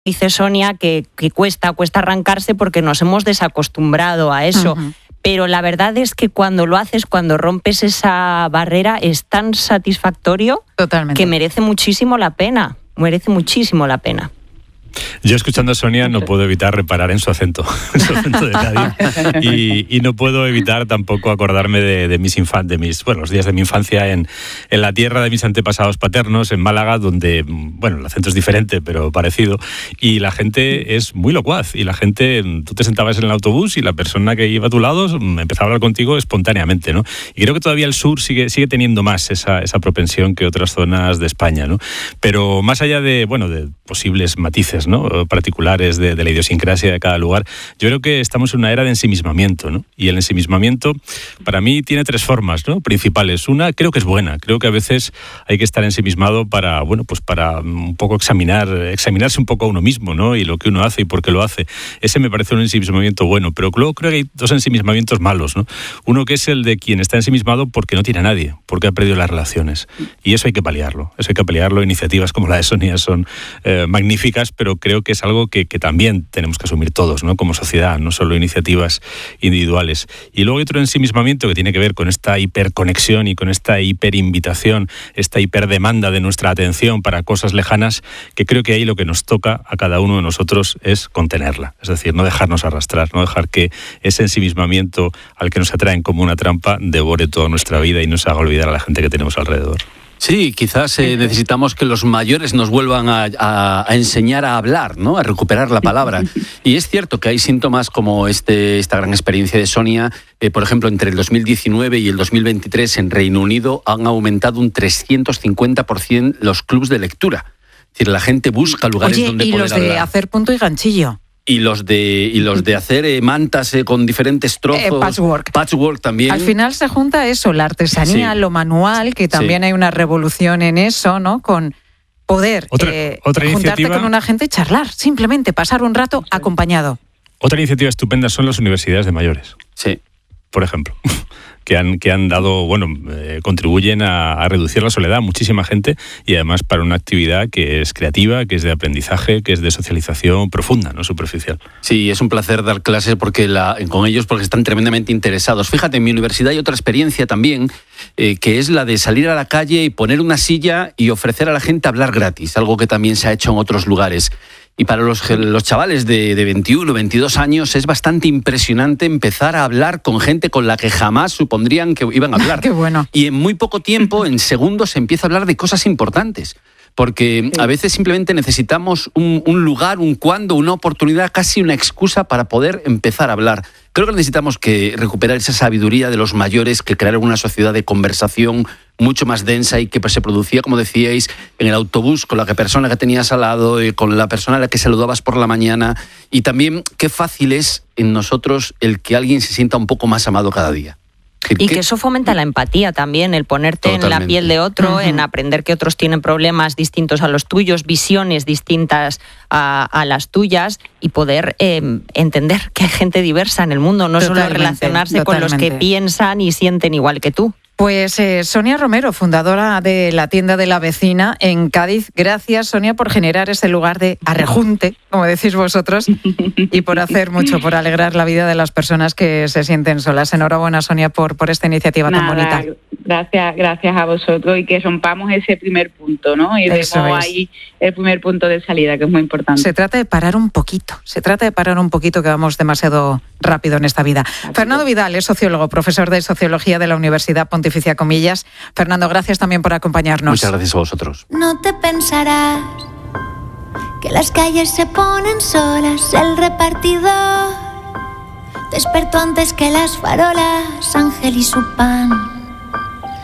dice Sonia, que cuesta arrancarse porque nos hemos desacostumbrado a eso. Uh-huh. Pero la verdad es que cuando lo haces, cuando rompes esa barrera, es tan satisfactorio. Totalmente. Que merece muchísimo la pena. Yo, escuchando a Sonia, no puedo evitar reparar en su acento de Cádiz, y no puedo evitar tampoco acordarme de los días de mi infancia en la tierra de mis antepasados paternos, en Málaga, donde, bueno, el acento es diferente, pero parecido, y la gente es muy locuaz, y la gente, tú te sentabas en el autobús y la persona que iba a tu lado empezaba a hablar contigo espontáneamente, ¿no? Y creo que todavía el sur sigue teniendo más esa propensión que otras zonas de España, ¿no? Pero más allá de posibles matices, ¿no?, particulares de la idiosincrasia de cada lugar, yo creo que estamos en una era de ensimismamiento, ¿no? Y el ensimismamiento para mí tiene 3 formas, ¿no?, principales. Una, creo que es buena. Creo que a veces hay que estar ensimismado para un poco examinarse un poco a uno mismo, ¿no?, y lo que uno hace y por qué lo hace. Ese me parece un ensimismamiento bueno, pero luego creo que hay 2 ensimismamientos malos, ¿no? Uno, que es el de quien está ensimismado porque no tiene a nadie, porque ha perdido las relaciones. Y eso hay que paliarlo. Iniciativas como la de Sonia son magníficas, pero creo que es algo que también tenemos que asumir todos, ¿no?, como sociedad, no solo iniciativas individuales. Y luego hay otro ensimismamiento que tiene que ver con esta hiperconexión y con esta hiperinvitación, esta hiperdemanda de nuestra atención para cosas lejanas, que creo que ahí lo que nos toca a cada uno de nosotros es contenerla. Es decir, no dejarnos arrastrar, no dejar que ese ensimismamiento al que nos atraen como una trampa devore toda nuestra vida y nos haga olvidar a la gente que tenemos alrededor. Sí, quizás necesitamos que los mayores nos vuelvan a enseñar a hablar, ¿no?, a recuperar la palabra. Y es cierto que hay síntomas como esta gran experiencia de Sonia. Por ejemplo, entre el 2019 y el 2023 en Reino Unido han aumentado un 350% los clubs de lectura. Es decir, la gente busca lugares donde poder hablar. Y los de hacer punto y ganchillo. Y los de hacer mantas con diferentes trozos. Patchwork también. Al final se junta eso, la artesanía, sí, lo manual, que también hay una revolución en eso, ¿no? Con poder juntarte con una gente y charlar, simplemente pasar un rato acompañado. Otra iniciativa estupenda son las universidades de mayores. Sí. Por ejemplo, que han dado, contribuyen a reducir la soledad a muchísima gente, y además para una actividad que es creativa, que es de aprendizaje, que es de socialización profunda, no superficial. Sí, es un placer dar clases con ellos porque están tremendamente interesados. Fíjate, en mi universidad hay otra experiencia también, que es la de salir a la calle y poner una silla y ofrecer a la gente hablar gratis, algo que también se ha hecho en otros lugares. Y para los chavales de 21 o 22 años es bastante impresionante empezar a hablar con gente con la que jamás supondrían que iban a hablar. ¡Qué bueno! Y en muy poco tiempo, en segundos, se empieza a hablar de cosas importantes. Porque a veces simplemente necesitamos un lugar, un cuándo, una oportunidad, casi una excusa para poder empezar a hablar. Creo que necesitamos recuperar esa sabiduría de los mayores que crearon una sociedad de conversación mucho más densa y que se producía, como decíais, en el autobús con la persona que tenías al lado, con la persona a la que saludabas por la mañana. Y también qué fácil es en nosotros el que alguien se sienta un poco más amado cada día. Y que eso fomenta la empatía también, el ponerte Totalmente. En la piel de otro, en aprender que otros tienen problemas distintos a los tuyos, visiones distintas a las tuyas, y poder entender que hay gente diversa en el mundo, no solo relacionarse con los que piensan y sienten igual que tú. Pues Sonia Romero, fundadora de la tienda de la vecina en Cádiz. Gracias, Sonia, por generar ese lugar de arrejunte, como decís vosotros, y por hacer mucho, por alegrar la vida de las personas que se sienten solas. Enhorabuena, Sonia, por esta iniciativa tan bonita. Gracias a vosotros, y que rompamos ese primer punto, ¿no? Y demos ahí el primer punto de salida, que es muy importante. Se trata de parar un poquito, que vamos demasiado rápido en esta vida. Fernando Vidal es sociólogo, profesor de Sociología de la Universidad Pontificia Comillas. Fernando, gracias también por acompañarnos. Muchas gracias a vosotros. No te pensarás que las calles se ponen solas, el repartidor despertó antes que las farolas, Ángel y su pan.